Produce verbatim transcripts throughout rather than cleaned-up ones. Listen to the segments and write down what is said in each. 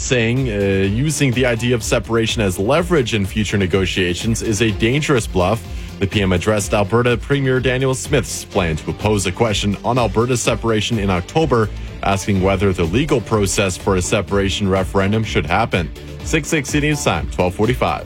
saying uh, using the idea of separation as leverage in future negotiations is a dangerous bluff. The P M addressed Alberta Premier Daniel Smith's plan to oppose a question on Alberta's separation in October, asking whether the legal process for a separation referendum should happen. six sixty News Time, twelve forty-five.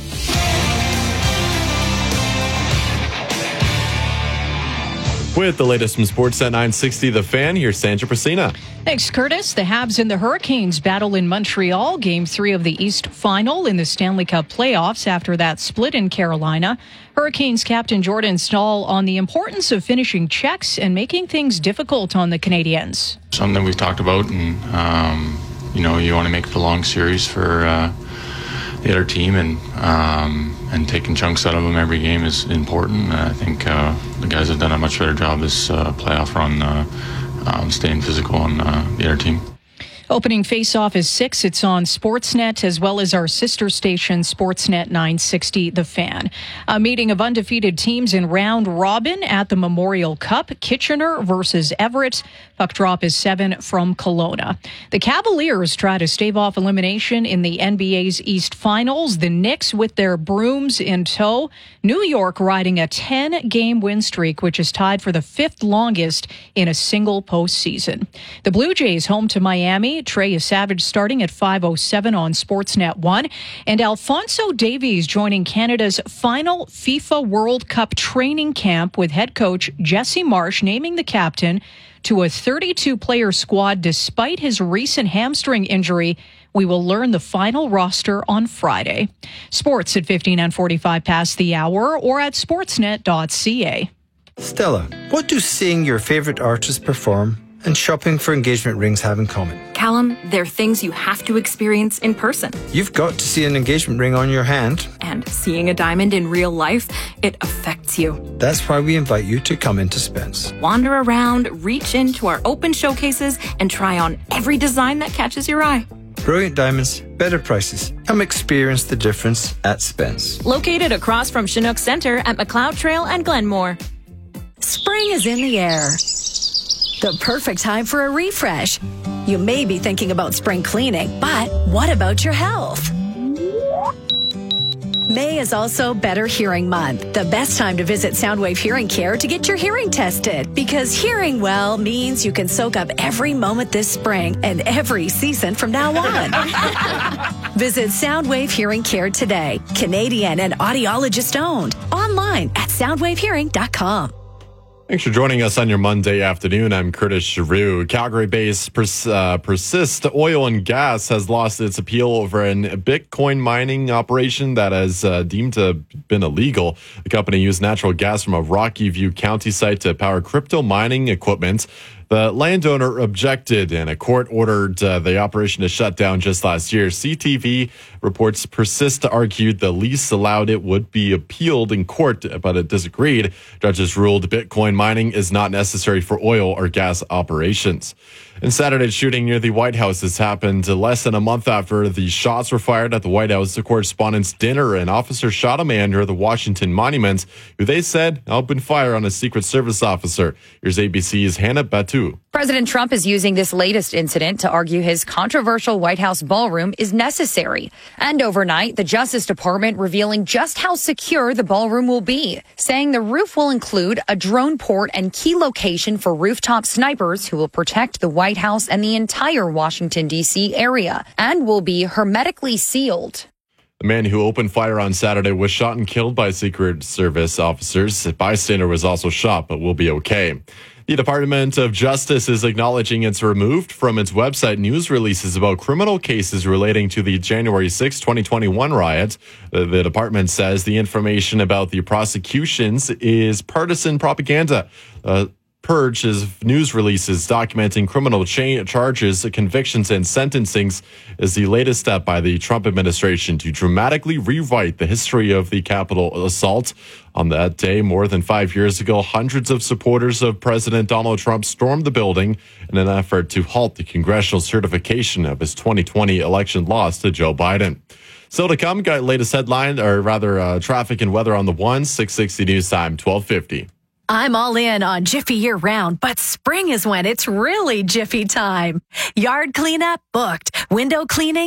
With the latest from Sports at nine sixty The Fan, here's Sandra Prasina. Thanks, Curtis. The Habs and the Hurricanes battle in Montreal, Game three of the East Final in the Stanley Cup playoffs after that split in Carolina. Hurricanes captain Jordan Staal on the importance of finishing checks and making things difficult on the Canadiens. Something we've talked about, and, um, you know, you want to make it a long series for uh, the other team, and um, and taking chunks out of them every game is important. And I think uh, the guys have done a much better job this uh, playoff run, uh, um, staying physical on uh, the other team. Opening face-off is six. It's on Sportsnet as well as our sister station, Sportsnet nine sixty The Fan. A meeting of undefeated teams in round robin at the Memorial Cup. Kitchener versus Everett. Puck drop is seven from Kelowna. The Cavaliers try to stave off elimination in the N B A's East Finals. The Knicks with their brooms in tow. New York riding a ten-game win streak, which is tied for the fifth longest in a single postseason. The Blue Jays home to Miami. Trey Savage starting at five oh seven on Sportsnet one. And Alphonso Davies joining Canada's final FIFA World Cup training camp with head coach Jesse Marsh naming the captain to a thirty-two player squad despite his recent hamstring injury. We will learn the final roster on Friday. Sports at fifteen and forty-five past the hour or at sportsnet dot c a. Stella, what do seeing your favorite artist perform and shopping for engagement rings have in common? Callum, they're things you have to experience in person. You've got to see an engagement ring on your hand. And seeing a diamond in real life, it affects you. That's why we invite you to come into Spence. Wander around, reach into our open showcases, and try on every design that catches your eye. Brilliant diamonds, better prices. Come experience the difference at Spence. Located across from Chinook Center at McLeod Trail and Glenmore. Spring is in the air. The perfect time for a refresh. You may be thinking about spring cleaning, but what about your health? May is also Better Hearing Month, the best time to visit Soundwave Hearing Care to get your hearing tested. Because hearing well means you can soak up every moment this spring and every season from now on. Visit Soundwave Hearing Care today. Canadian and audiologist owned. Online at soundwave hearing dot com. Thanks for joining us on your Monday afternoon. I'm Curtis Giroux. Calgary-based Pers- uh, Persist Oil and Gas has lost its appeal over an Bitcoin mining operation that has uh, deemed to have been illegal. The company used natural gas from a Rocky View County site to power crypto mining equipment. The landowner objected, and a court ordered uh, the operation to shut down just last year. C T V reports Persist argued the lease allowed it would be appealed in court, but it disagreed. Judges ruled Bitcoin mining is not necessary for oil or gas operations. And Saturday's shooting near the White House has happened less than a month after the shots were fired at the White House. The Correspondents' Dinner. An officer shot a man near the Washington Monument who they said opened fire on a Secret Service officer. Here's A B C's Hannah Batu. President Trump is using this latest incident to argue his controversial White House ballroom is necessary. And overnight, the Justice Department revealing just how secure the ballroom will be, saying the roof will include a drone port and key location for rooftop snipers who will protect the White House and the entire Washington, D C area, and will be hermetically sealed. The man who opened fire on Saturday was shot and killed by Secret Service officers. A bystander was also shot, but will be okay. The Department of Justice is acknowledging it's removed from its website news releases about criminal cases relating to the January sixth, twenty twenty-one riots. The, the department says the information about the prosecutions is partisan propaganda. Uh, Purge is news releases documenting criminal cha- charges, convictions, and sentencings is the latest step by the Trump administration to dramatically rewrite the history of the Capitol assault. On that day, more than five years ago, hundreds of supporters of President Donald Trump stormed the building in an effort to halt the congressional certification of his twenty twenty election loss to Joe Biden. Still to come, got latest headline, or rather uh, traffic and weather on the one, six sixty News Time, twelve fifty. I'm all in on Jiffy year-round, but spring is when it's really Jiffy time. Yard cleanup booked. Window cleaning